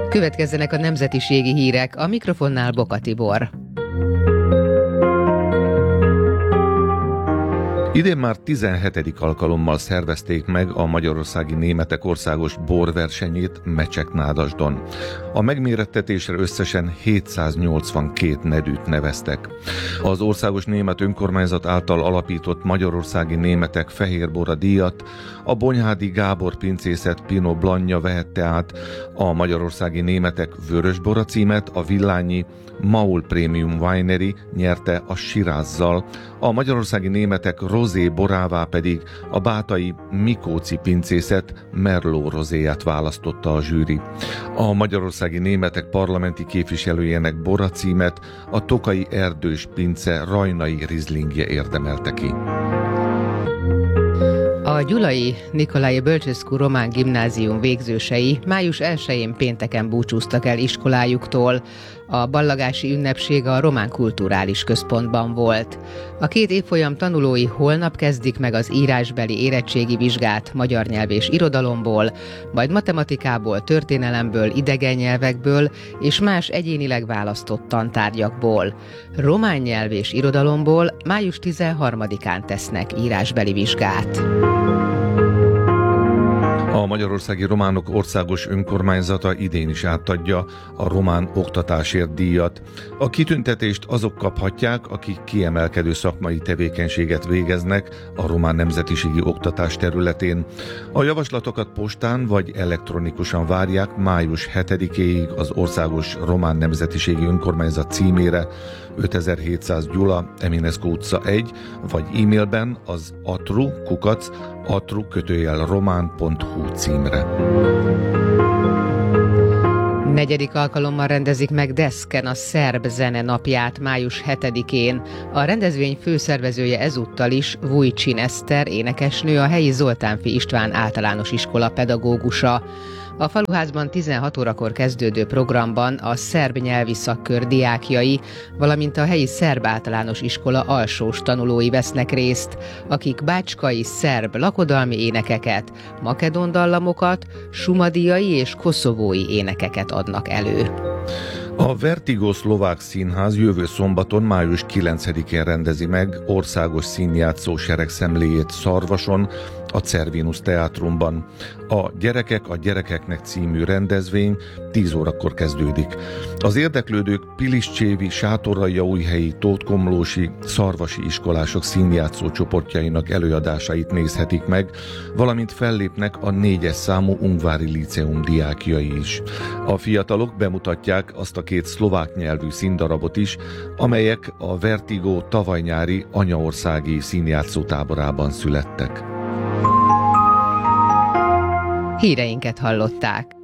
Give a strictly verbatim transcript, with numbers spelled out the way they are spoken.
Következzenek a nemzetiségi hírek, a mikrofonnál Boka Tibor. Idén már tizenhetedik alkalommal szervezték meg a magyarországi németek országos borversenyét Mecseknádasdon. A megmérettetésre összesen hétszáznyolcvankét nedűt neveztek. Az országos német önkormányzat által alapított magyarországi németek fehérbora díjat a Bonyhádi Gábor pincészet Pinot Blancja vehette át, a magyarországi németek vörösbora címet a villányi Maul Premium Winery nyerte a Shirázzal, a magyarországi németek rozé borává pedig a bátai Mikóci pincészet Merlot rozéját választotta a zsűri. A magyarországi németek parlamenti képviselőjének bora címet a Tokai Erdős pince Rajnai Rizlingje érdemelte ki. A gyulai Nicolae Bălcescu román gimnázium végzősei május elsején pénteken búcsúztak el iskolájuktól. A ballagási ünnepség a Román Kulturális Központban volt. A két évfolyam tanulói holnap kezdik meg az írásbeli érettségi vizsgát magyar nyelv és irodalomból, majd matematikából, történelemből, idegen nyelvekből és más egyénileg választott tantárgyakból. Román nyelv és irodalomból május tizenharmadikán tesznek írásbeli vizsgát. A Magyarországi Románok Országos Önkormányzata idén is átadja a román oktatásért díjat. A kitüntetést azok kaphatják, akik kiemelkedő szakmai tevékenységet végeznek a román nemzetiségi oktatás területén. A javaslatokat postán vagy elektronikusan várják május hetedikéig az Országos Román Nemzetiségi Önkormányzat címére, ötezer-hétszáz Gyula, Eminescu utca egy, vagy e-mailben az atru kukac atru kötőjel román pont hu címre. Negyedik alkalommal rendezik meg Deszken a szerb zene napját május hetedikén. A rendezvény főszervezője ezúttal is Vujcsin Eszter énekesnő, a helyi Zoltánfi István általános iskola pedagógusa. A faluházban tizenhat órakor kezdődő programban a szerb nyelvi szakkör diákjai, valamint a helyi szerb általános iskola alsós tanulói vesznek részt, akik bácskai szerb lakodalmi énekeket, makedón dallamokat, sumadiai és koszovói énekeket adnak elő. A Vertigo Szlovák Színház jövő szombaton, május kilencedikén rendezi meg országos színjátszó seregszemléjét Szarvason, a Cervinus Teátrumban. A Gyerekek a gyerekeknek című rendezvény tíz órakor kezdődik. Az érdeklődők piliscsévi, sátoraljaújhelyi, tótkomlósi, szarvasi iskolások színjátszó csoportjainak előadásait nézhetik meg, valamint fellépnek a négyes számú Ungvári Líceum diákjai is. A fiatalok bemutatják azt a két szlovák nyelvű színdarabot is, amelyek a Vertigo tavaly nyári anyaországi színjátszó táborában születtek. Híreinket hallották.